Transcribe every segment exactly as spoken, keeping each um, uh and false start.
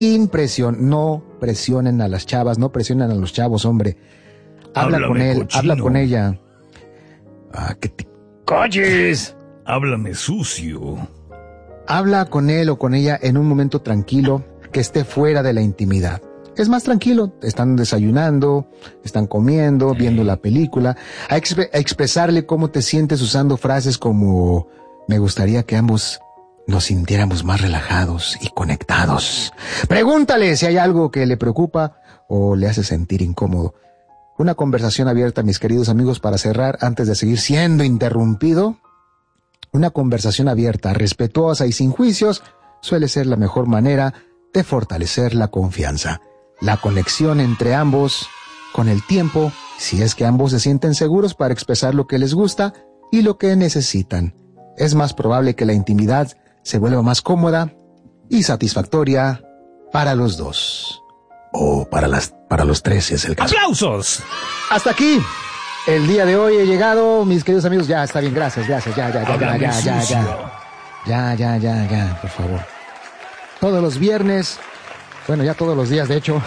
impresión, no presionen a las chavas, no presionen a los chavos, hombre. Habla Háblame, con él, cochino. habla con ella. Ah, que te calles. Háblame sucio. Habla con él o con ella en un momento tranquilo, que esté fuera de la intimidad. Es más tranquilo, están desayunando, están comiendo, viendo la película. A, exp- a expresarle cómo te sientes usando frases como: me gustaría que ambos nos sintiéramos más relajados y conectados. Pregúntale si hay algo que le preocupa o le hace sentir incómodo. Una conversación abierta, mis queridos amigos, para cerrar antes de seguir siendo interrumpido. Una conversación abierta, respetuosa y sin juicios suele ser la mejor manera de fortalecer la confianza. La conexión entre ambos con el tiempo, si es que ambos se sienten seguros para expresar lo que les gusta y lo que necesitan. Es más probable que la intimidad se vuelva más cómoda y satisfactoria para los dos. O para las, para los tres, si es el caso. ¡Aplausos! Hasta aquí. El día de hoy he llegado, mis queridos amigos. Ya, está bien, gracias, gracias. Ya, ya, ya, ya, Háblame ya, ya, sucio. ya. Ya, ya, ya, ya, por favor. Todos los viernes, bueno, ya todos los días, de hecho,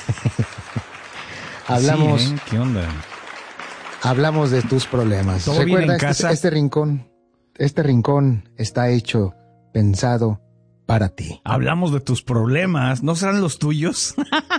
hablamos, Sí, ¿eh? ¿Qué onda? hablamos de tus problemas. ¿Todo bien Recuerda, en este, casa? este rincón, este rincón está hecho, pensado para ti. Hablamos de tus problemas. ¿No serán los tuyos?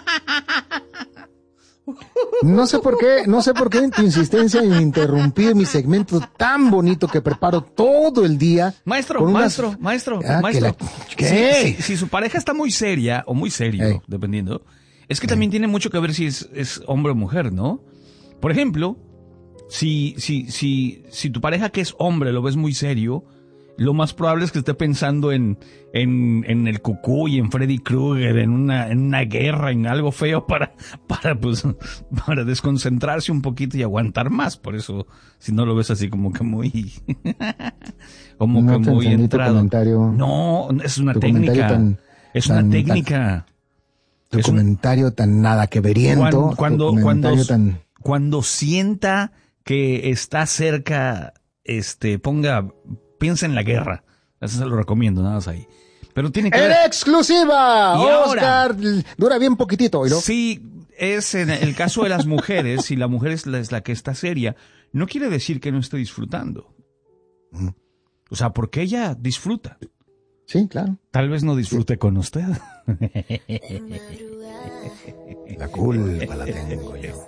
No sé por qué, no sé por qué tu insistencia en interrumpir mi segmento tan bonito que preparo todo el día. Maestro, con unas- maestro, maestro, Ah, que maestro. la- ¿Qué? Si, si- si su pareja está muy seria o muy serio, Ey. dependiendo, es que también tiene mucho que ver si es, es hombre o mujer, ¿no? Por ejemplo, si, si, si, si tu pareja que es hombre lo ves muy serio, lo más probable es que esté pensando en, en, en el Cucuy, en Freddy Krueger, en una, en una guerra, en algo feo para, para, pues, para desconcentrarse un poquito y aguantar más. Por eso, si no lo ves así como que muy, como No que te muy entendí tu entrado. comentario. No, es una Tu comentario técnica. tan- es tan- una técnica. Tu Es un- comentario tan nada que veriento. Cuando, tu cuando, cuando, comentario tan... cuando sienta que está cerca, este, ponga, piensa en la guerra. Eso se lo recomiendo, nada más ahí. Pero tiene que ¡En ver. exclusiva! Y ahora- Oscar, dura bien poquitito. ¿Y lo? Si es en el caso de las mujeres, si la mujer es la, es la que está seria, no quiere decir que no esté disfrutando. Mm. O sea, porque ella disfruta. Sí, claro. Tal vez no disfrute con usted. La culpa la tengo yo.